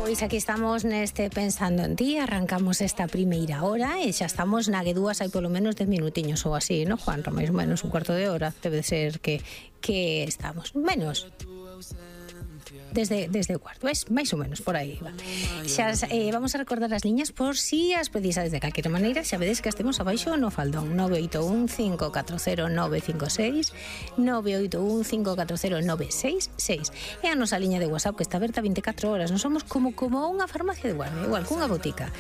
Pois aquí estamos neste Pensando en Ti. Arrancamos esta primeira hora e xa estamos na que dúas hai polo menos 10 minutiños ou así, non, Juan? Máis ou menos un cuarto de hora debe ser que estamos. Menos desde o cuarto, es máis ou menos por aí va. Xa vamos a recordar as liñas por si as precisades de calquera maneira. Xa vedes que estemos abaixo no faldón. 981-540-956 981-540-966 e a nosa liña de WhatsApp que está aberta 24 horas. Non somos como unha farmacia de guardia, igual cunha botica.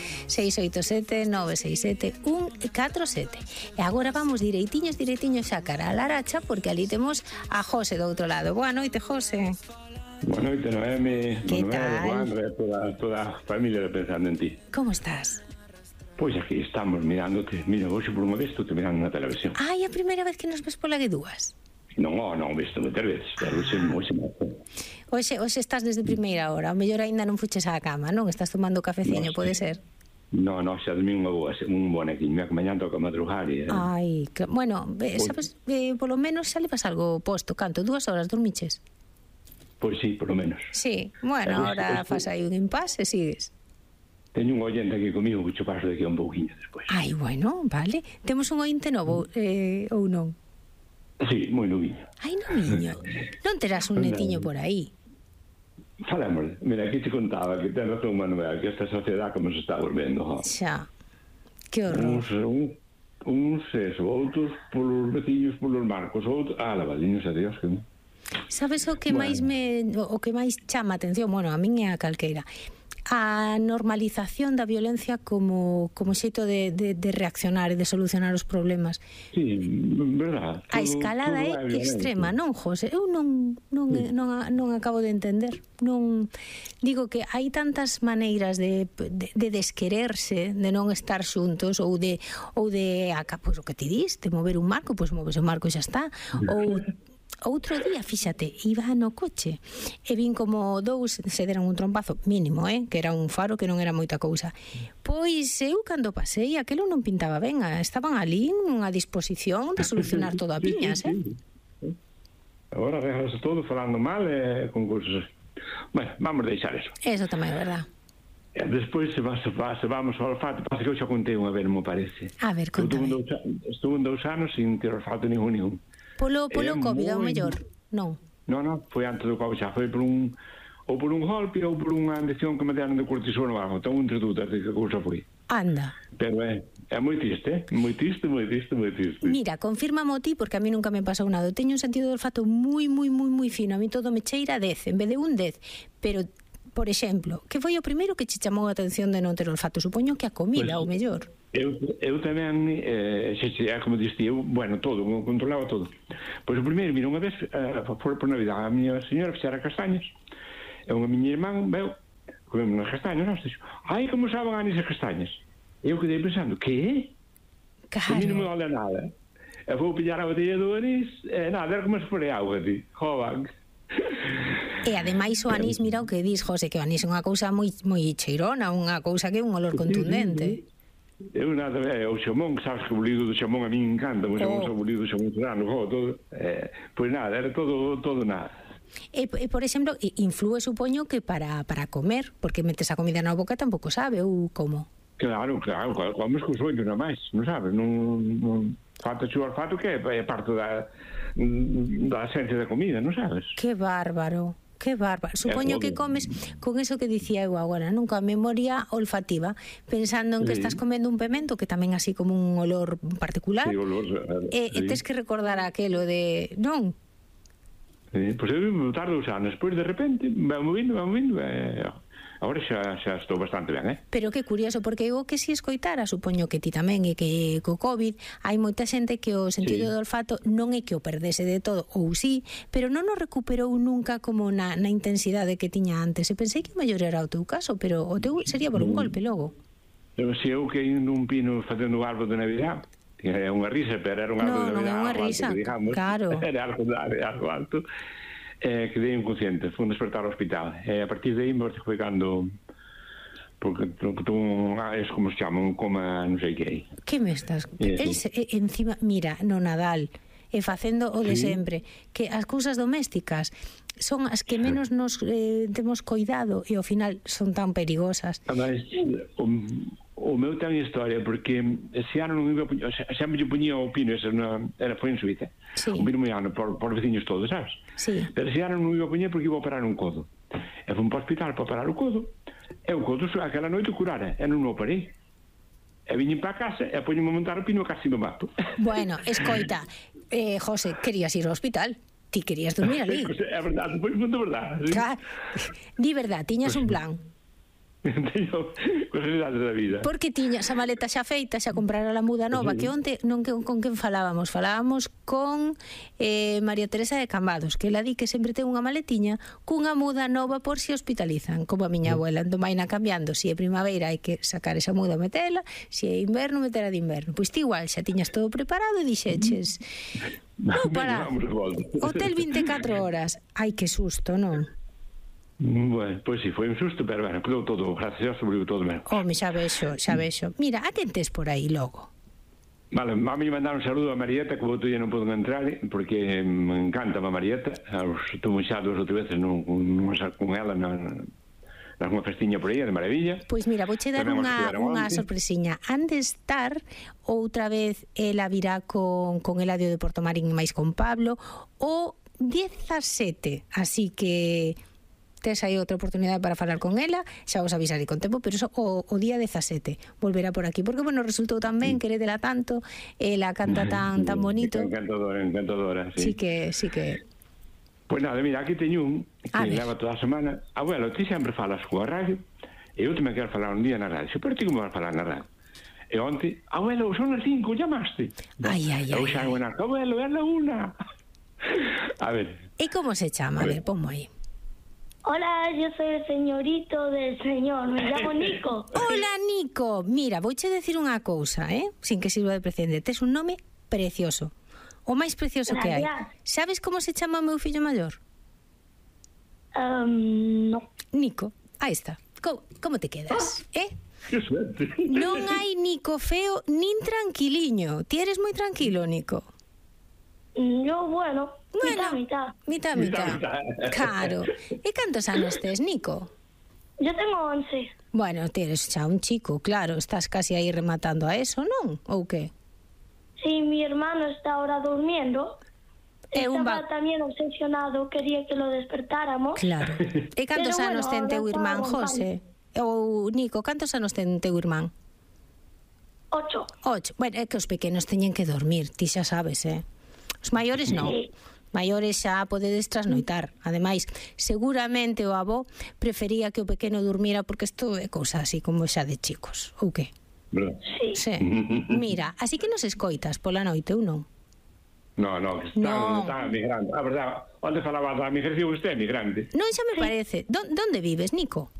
687-967-147. E agora vamos direitiños xa cara a Laracha, porque ali temos a José do outro lado. Boa noite, José. Boa noite, Noemi. Que tal? Toda a familia de Pensando en Ti. Como estás? Pois aquí estamos mirándote. Mira, hoxe por unha vez estou mirando na televisión. Ai, a primeira vez que nos ves pola Guedúas? Non, visto moitas veces, pero hoxe non. Hoxe estás desde primeira hora. O mellor aínda non fuches á cama, non? Estás tomando cafeciño, pode ser? Non, xa dormí un bonequín. Mañan toca madrugar e... Ai, bueno, sabes, polo menos xa levas algo posto. Canto, 2 horas dormiches? Pois sí, polo menos. Sí, bueno, ahora fas aí un impasse e sigues. Teño un ollente aquí comigo que chupaso de aquí un pouquinho despois. Ai, bueno, vale. Temos un ointe novo, ou non? Sí, moi noviño. Ai, noviño. Non terás un netiño por aí? Falamos, mira, aquí te contaba que ten razón Manuel, que esta sociedade como se está volvendo. Xa, que horror. Uns eso, outros polos veciños, polos marcos, outros... lavadiños a Dios, que non. Sabes o que máis chama a atención, bueno, a min é a calqueira, a normalización da violencia como xeito de reaccionar e de solucionar os problemas. Sí, verdad. A escalada é extrema, non, José? Eu non acabo de entender. Non digo que hai tantas maneiras de desquererse, de non estar xuntos ou de pois o que ti dis, de mover un marco, pois moves o marco e xa está. Ou outro día, fíxate, iba no coche e vin como dous se deran un trompazo mínimo, que era un faro que non era moita cousa. Pois eu cando pasei aquelo non pintaba ben, estaban ali nunha disposición de solucionar todo a piñas, Agora arreglase todo falando mal con cousas. Bueno, vamos deixar eso. Eso tamén é verdad. Despois se vamos ao olfato, pasa que eu xa contei unha vez, me parece. A ver, contame. Estuve 2 anos sin ter olfato ningún. Polo COVID, ao mellor? Non. Non, foi antes do COVID, xa foi por un golpe ou por unha inyección que me deran de cortisona ou algo. Tengo entre dúdas de que cousa foi. Anda. Pero é moi triste, moi triste. Mira, confírmamo ti, porque a mí nunca me pasou nada. Eu teño un sentido de olfato moi fino. A mí todo me cheira 10, en vez de un 10. Pero, por exemplo, que foi o primeiro que che chamou a atención de non ter olfato? Supoño que a comida, ou mellor. Eu tamén, como diste, todo, controlaba todo. Pois o primeiro, mira, unha vez, por Navidad, a miña señora fixera castañas, e unha miña irmán, comemos unhas castañas, nós dixo, ai, como saben a esas castañas? Eu quedei pensando, que? Claro. A mí non me vale nada. E vou pillar a botella do anís, nada, era como se fore agua, ti, jovan. E ademais o anís, mira o que dis, José, que o anís é unha cousa moi cheirona, unha cousa que é un olor contundente. Eu nada, o xamón, sabes que o bolido do xamón a mí encanta, o bolido do xamón serrano, todo, pois nada, era todo nada. E por exemplo, inflúe, supoño, que para comer, porque metes a comida na boca tampouco sabe, ou como? Claro, comes cos ollos nada máis, non sabes, non falta o olfato que é parte da esencia da comida, non sabes? Que bárbaro. Supoño que comes con eso que dicía eu agora, non? Coa memoria olfativa, pensando en que estás comendo un pemento, que tamén así como un olor particular. Sí, olor. E tes que recordar aquelo de, non? Pois eu botar 2 anos, despois de repente, vamos vindo, agora xa estou bastante ben, Pero que curioso, porque eu que si escoitara, supoño que ti tamén, e que co COVID hai moita xente que o sentido do olfato non é que o perdese de todo, ou sí, pero non o recuperou nunca como na intensidade que tiña antes. E pensei que o mellor era o teu caso, pero o teu sería por un golpe logo. Pero se eu que nun pino facendo o árbol de Navidad, é unha risa, pero era un árbol de Navidad. Non é unha risa, claro. Era algo alto. Quedei inconsciente, fui despertar ao hospital. A partir de aí me foi cando... Porque é como se chama, un coma non sei que. Que me estás... encima, mira, no Nadal, e facendo o de sempre, que as cousas domésticas son as que menos nos temos coidado e ao final son tan perigosas. Además, o meu ten historia, porque ese ano non iba a poñer, sempre lle poñía o pino, foi en Suiza, un pino moi ano, por veciños todos, sabes? Sí. Pero ese ano non iba a poñer porque iba a operar un codo. E fui para o hospital para operar o codo, e o codo aquela noite curara, e non o operei. E viñen para casa e poñeme a montar o pino e casi me mato. Bueno, escoita, José, querías ir ao hospital? Ti querías dormir ali. É verdade, foi muito verdade. Sí. Di verdad, tiñas un plan. Teño casualidades da vida. Porque tiñas a maleta xa feita, xa comprara a muda nova, que onte non con quen falábamos con María Teresa de Cambados, que ela di que sempre ten unha maletiña cunha muda nova por si hospitalizan, como a miña abuela, entón vaina cambiando, si é primavera hai que sacar esa muda, metela, si é inverno, metela de inverno. Pois ti igual, xa tiñas todo preparado e dixeches, vou para hotel 24 horas. Ai, que susto, non? Bueno, pois si, foi un susto, pero bueno, quedou todo, gracias a Dios, sobreviveu todo ben. Home, xa vexo. Mira, a quen tes por aí logo? Vale, a mí mandar un saludo a Marieta, que o outro día non podo entrar, porque me encanta a Marieta. Estuve xa 2 ou 3 veces con ela nunha festiña por aí, de maravilla. Pois mira, vouche dar unha sorpresiña. Han de estar outra vez ela virá con Eladio de Portomarín e máis con Pablo o 17, así que tes aí outra oportunidade para falar con ela, xa vos avisarei con tempo, pero o día 17 volverá por aquí, porque, bueno, resultou tan ben, queredela tanto, ela canta tan bonito. Encantadora, sí. Sí que... Pois nada, mira, aquí teño un que leva toda a semana. Abuelo, ti sempre falas coa radio, e eu tamén quero falar un día na radio, pero ti como vas falar na radio? E onte, abuelo, son as 5, llamaste? Eu xa hago na abuelo, é a una. A ver. E como se chama? A ver, ponmo aí. Hola, yo soy el señorito del señor, me llamo Nico. Hola, Nico. Mira, vouche decir unha cousa, sin que sirva de precedente. Tes un nome precioso. O máis precioso que hai. Sabes como se chama o meu fillo maior? No. Nico. Aí está. Como te quedas? Que suerte. Non hai Nico feo nin tranquiliño. Ti eres moi tranquilo, Nico. Yo, bueno, mitad. Claro. E cantos anos tes, Nico? Yo tengo 11. Bueno, tienes xa un chico, claro. Estás casi aí rematando a eso, non? Ou que? Sí, mi hermano está ahora durmiendo. Estaba tamén obsesionado, quería que lo despertáramos. Claro. E cantos anos ten teu irmán, José? Ou, Nico, cantos anos ten teu irmán? 8. Bueno, é que os pequenos teñen que dormir, ti xa sabes, Os maiores non. Maiores xa podedes trasnoitar. Ademais, seguramente o avó prefería que o pequeno durmira, porque isto é cousa así como xa de chicos, ou que? Sí. Mira, así que nos escoitas pola noite ou non? No, que está migrando. A verdade, onde falaba da migración, usted é migrante. Non xa me parece. Donde vives, Nico?